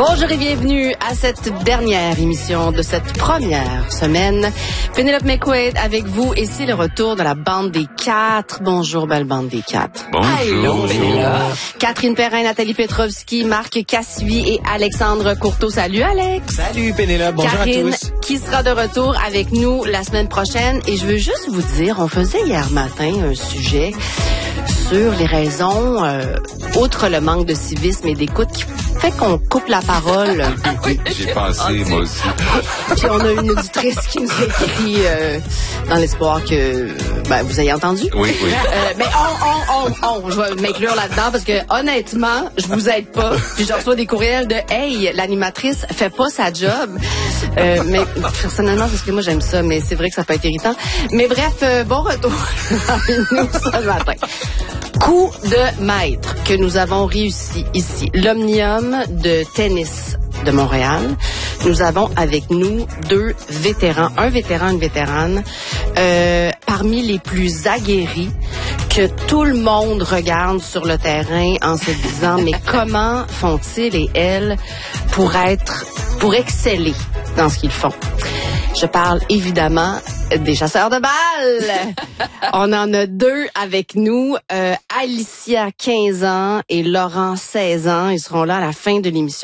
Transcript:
Bonjour et bienvenue à cette dernière émission de cette première semaine. Penelope McQuaid avec vous et c'est le retour de la bande des quatre. Bonjour, belle bande des quatre. Bonjour. Catherine Perrin, Nathalie Petrovski, Marc Cassivy et Alexandre Courteau. Salut Alex. Salut Pénélope, bonjour Karine, à tous. qui sera de retour avec nous la semaine prochaine. Et je veux juste vous dire, on faisait hier matin un sujet sur les raisons, outre le manque de civisme et d'écoute, qui fait qu'on coupe la parole. J'ai pensé, moi aussi. Puis on a une auditrice qui nous a écrit dans l'espoir que vous ayez entendu. Oui. Mais je vais m'inclure là-dedans parce que honnêtement, je vous aide pas. Puis je reçois des courriels de hey, l'animatrice fait pas sa job. Mais personnellement, parce que moi j'aime ça, mais c'est vrai que ça peut être irritant. Mais bref, bon retour avec nous ce matin. Coup de maître que nous avons réussi ici. L'Omnium de tennis de Montréal. Nous avons avec nous deux vétérans, un vétéran, une vétérane, parmi les plus aguerris que tout le monde regarde sur le terrain en se disant mais comment font-ils et elles pour exceller dans ce qu'ils font? Je parle évidemment des chasseurs de balles. On en a deux avec nous, Alicia, 15 ans, et Laurent, 16 ans. Ils seront là à la fin de l'émission.